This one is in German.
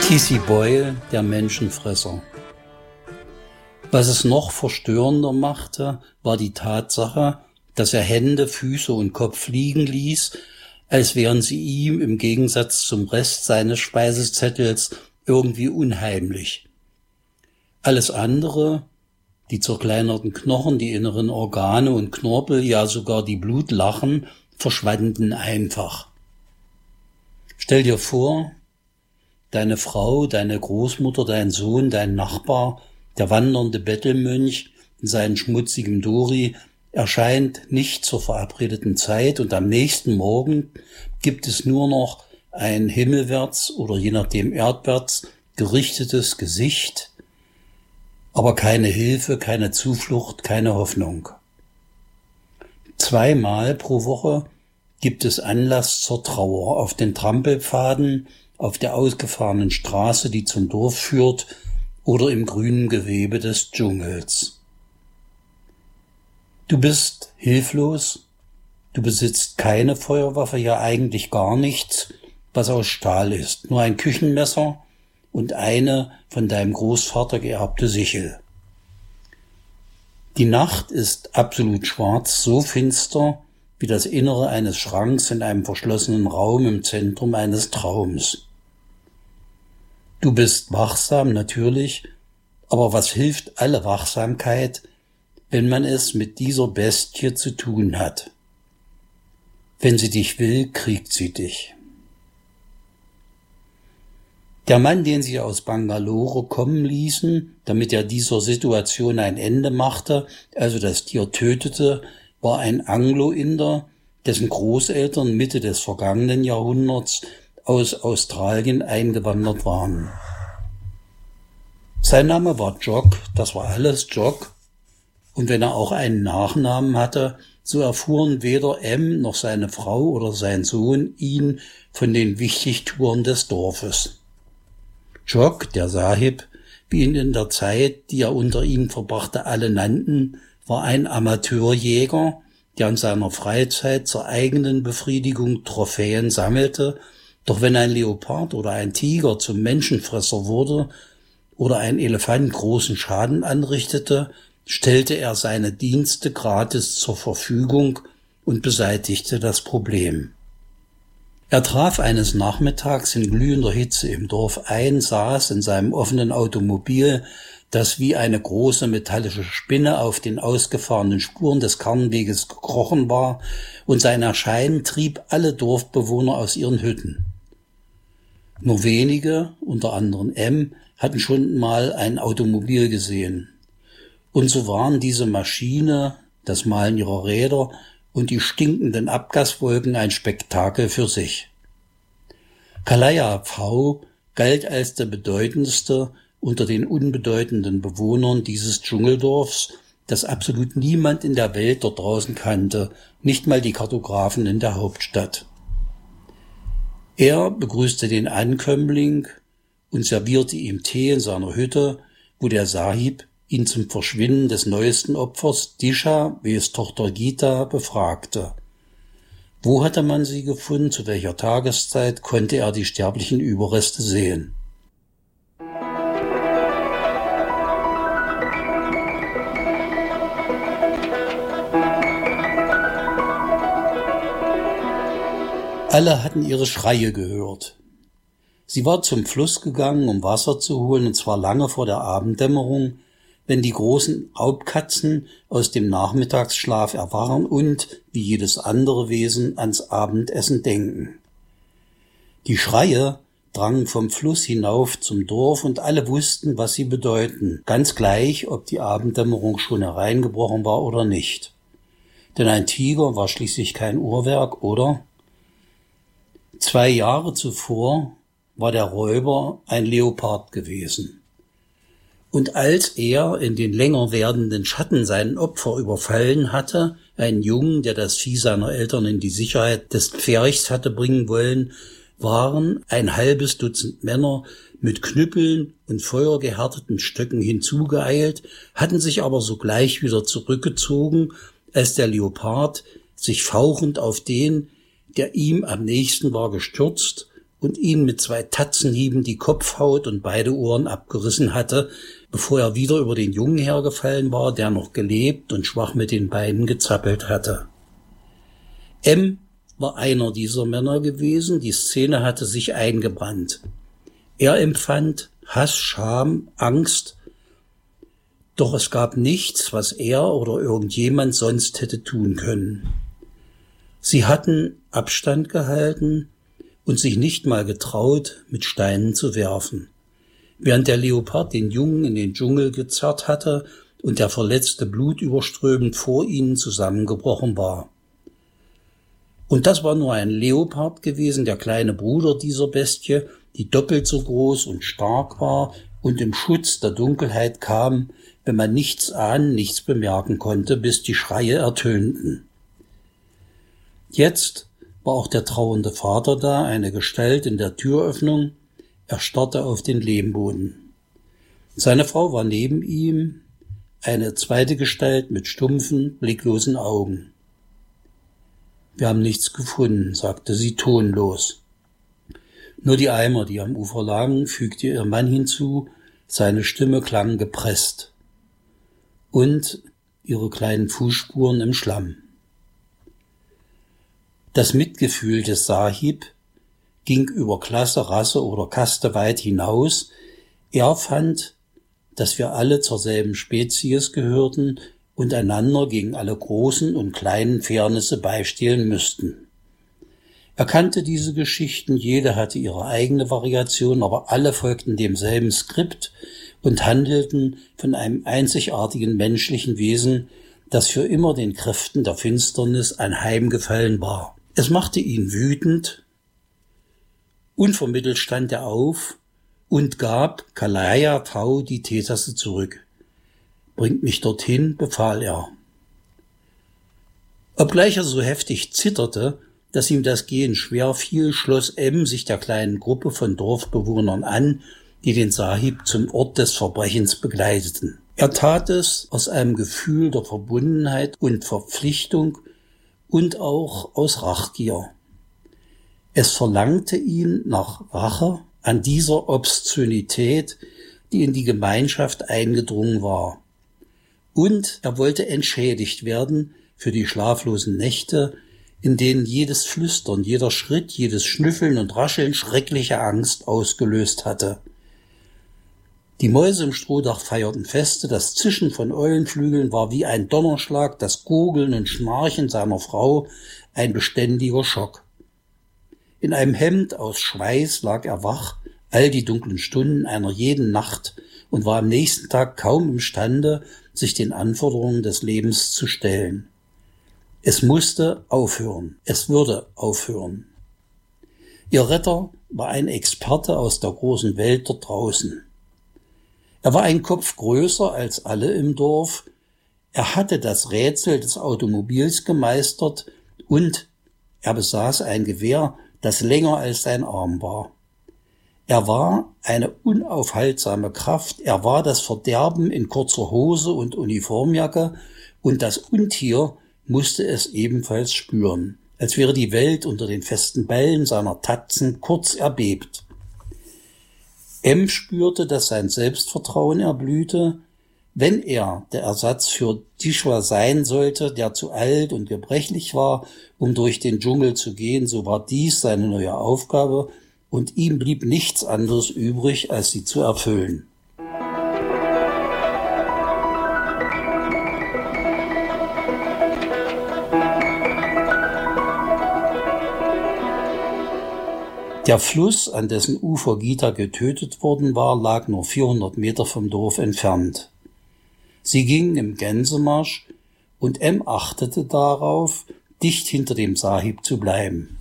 T.C. Boyle, der Menschenfresser. Was es noch verstörender machte, war die Tatsache, dass er Hände, Füße und Kopf liegen ließ, als wären sie ihm im Gegensatz zum Rest seines Speisezettels irgendwie unheimlich. Alles andere, die zerkleinerten Knochen, die inneren Organe und Knorpel, ja sogar die Blutlachen, verschwanden einfach. Stell dir vor, deine Frau, deine Großmutter, dein Sohn, dein Nachbar, der wandernde Bettelmönch in seinem schmutzigen Dori erscheint nicht zur verabredeten Zeit und am nächsten Morgen gibt es nur noch ein himmelwärts oder je nachdem erdwärts gerichtetes Gesicht, aber keine Hilfe, keine Zuflucht, keine Hoffnung. 2-mal pro Woche gibt es Anlass zur Trauer auf den Trampelpfaden, auf der ausgefahrenen Straße, die zum Dorf führt, oder im grünen Gewebe des Dschungels. Du bist hilflos, du besitzt keine Feuerwaffe, ja eigentlich gar nichts, was aus Stahl ist, nur ein Küchenmesser und eine von deinem Großvater geerbte Sichel. Die Nacht ist absolut schwarz, so finster wie das Innere eines Schranks in einem verschlossenen Raum im Zentrum eines Traums. Du bist wachsam, natürlich, aber was hilft alle Wachsamkeit, wenn man es mit dieser Bestie zu tun hat? Wenn sie dich will, kriegt sie dich. Der Mann, den sie aus Bangalore kommen ließen, damit er dieser Situation ein Ende machte, also das Tier tötete, war ein Anglo-Inder, dessen Großeltern Mitte des vergangenen Jahrhunderts aus Australien eingewandert waren. Sein Name war Jock, das war alles, Jock. Und wenn er auch einen Nachnamen hatte, so erfuhren weder M noch seine Frau oder sein Sohn ihn von den Wichtigtuern des Dorfes. Jock, der Sahib, wie ihn in der Zeit, die er unter ihnen verbrachte, alle nannten, war ein Amateurjäger, der in seiner Freizeit zur eigenen Befriedigung Trophäen sammelte. Doch wenn ein Leopard oder ein Tiger zum Menschenfresser wurde oder ein Elefant großen Schaden anrichtete, stellte er seine Dienste gratis zur Verfügung und beseitigte das Problem. Er traf eines Nachmittags in glühender Hitze im Dorf ein, saß in seinem offenen Automobil, das wie eine große metallische Spinne auf den ausgefahrenen Spuren des Kernweges gekrochen war, und sein Erscheinen trieb alle Dorfbewohner aus ihren Hütten. Nur wenige, unter anderem M, hatten schon mal ein Automobil gesehen. Und so waren diese Maschine, das Malen ihrer Räder und die stinkenden Abgaswolken ein Spektakel für sich. Kalaya Pfau galt als der bedeutendste unter den unbedeutenden Bewohnern dieses Dschungeldorfs, das absolut niemand in der Welt dort draußen kannte, nicht mal die Kartografen in der Hauptstadt. Er begrüßte den Ankömmling und servierte ihm Tee in seiner Hütte, wo der Sahib ihn zum Verschwinden des neuesten Opfers, Disha, wie es Tochter Gita, befragte. Wo hatte man sie gefunden, zu welcher Tageszeit konnte er die sterblichen Überreste sehen? Alle hatten ihre Schreie gehört. Sie war zum Fluss gegangen, um Wasser zu holen, und zwar lange vor der Abenddämmerung, wenn die großen Raubkatzen aus dem Nachmittagsschlaf erwachen und, wie jedes andere Wesen, ans Abendessen denken. Die Schreie drangen vom Fluss hinauf zum Dorf und alle wussten, was sie bedeuten, ganz gleich, ob die Abenddämmerung schon hereingebrochen war oder nicht. Denn ein Tiger war schließlich kein Uhrwerk, oder? 2 Jahre zuvor war der Räuber ein Leopard gewesen. Und als er in den länger werdenden Schatten seinen Opfer überfallen hatte, einen Jungen, der das Vieh seiner Eltern in die Sicherheit des Pferchs hatte bringen wollen, waren ein halbes Dutzend Männer mit Knüppeln und feuergehärteten Stöcken hinzugeeilt, hatten sich aber sogleich wieder zurückgezogen, als der Leopard sich fauchend auf den, der ihm am nächsten war, gestürzt und ihn mit 2 Tatzenhieben die Kopfhaut und beide Ohren abgerissen hatte, bevor er wieder über den Jungen hergefallen war, der noch gelebt und schwach mit den Beinen gezappelt hatte. M. war einer dieser Männer gewesen, die Szene hatte sich eingebrannt. Er empfand Hass, Scham, Angst, doch es gab nichts, was er oder irgendjemand sonst hätte tun können. Sie hatten Abstand gehalten und sich nicht mal getraut, mit Steinen zu werfen. Während der Leopard den Jungen in den Dschungel gezerrt hatte und der Verletzte blutüberströmend vor ihnen zusammengebrochen war. Und das war nur ein Leopard gewesen, der kleine Bruder dieser Bestie, die doppelt so groß und stark war und im Schutz der Dunkelheit kam, wenn man nichts ahnen, nichts bemerken konnte, bis die Schreie ertönten. Jetzt war auch der trauernde Vater da, eine Gestalt in der Türöffnung. Er starrte auf den Lehmboden. Seine Frau war neben ihm, eine zweite Gestalt mit stumpfen, blicklosen Augen. »Wir haben nichts gefunden«, sagte sie tonlos. Nur die Eimer, die am Ufer lagen, fügte ihr Mann hinzu, seine Stimme klang gepresst. Und ihre kleinen Fußspuren im Schlamm. Das Mitgefühl des Sahib ging über Klasse, Rasse oder Kaste weit hinaus. Er fand, dass wir alle zur selben Spezies gehörten und einander gegen alle großen und kleinen Fairnisse beistehen müssten. Er kannte diese Geschichten, jede hatte ihre eigene Variation, aber alle folgten demselben Skript und handelten von einem einzigartigen menschlichen Wesen, das für immer den Kräften der Finsternis anheimgefallen war. Es machte ihn wütend. Unvermittelt stand er auf und gab Kalaya Tau die Teetasse zurück. »Bringt mich dorthin«, befahl er. Obgleich er so heftig zitterte, dass ihm das Gehen schwer fiel, schloss M. sich der kleinen Gruppe von Dorfbewohnern an, die den Sahib zum Ort des Verbrechens begleiteten. Er tat es aus einem Gefühl der Verbundenheit und Verpflichtung und auch aus Rachgier. Es verlangte ihn nach Rache an dieser Obszönität, die in die Gemeinschaft eingedrungen war. Und er wollte entschädigt werden für die schlaflosen Nächte, in denen jedes Flüstern, jeder Schritt, jedes Schnüffeln und Rascheln schreckliche Angst ausgelöst hatte. Die Mäuse im Strohdach feierten Feste, das Zischen von Eulenflügeln war wie ein Donnerschlag, das Gurgeln und Schnarchen seiner Frau ein beständiger Schock. In einem Hemd aus Schweiß lag er wach, all die dunklen Stunden einer jeden Nacht und war am nächsten Tag kaum imstande, sich den Anforderungen des Lebens zu stellen. Es musste aufhören, es würde aufhören. Ihr Retter war ein Experte aus der großen Welt dort draußen. Er war ein Kopf größer als alle im Dorf, er hatte das Rätsel des Automobils gemeistert und er besaß ein Gewehr, das länger als sein Arm war. Er war eine unaufhaltsame Kraft, er war das Verderben in kurzer Hose und Uniformjacke und das Untier musste es ebenfalls spüren, als wäre die Welt unter den festen Bällen seiner Tatzen kurz erbebt. M. spürte, dass sein Selbstvertrauen erblühte. Wenn er der Ersatz für Dishwa sein sollte, der zu alt und gebrechlich war, um durch den Dschungel zu gehen, so war dies seine neue Aufgabe, und ihm blieb nichts anderes übrig, als sie zu erfüllen. Der Fluss, an dessen Ufer Gita getötet worden war, lag nur 400 Meter vom Dorf entfernt. Sie gingen im Gänsemarsch und M. achtete darauf, dicht hinter dem Sahib zu bleiben.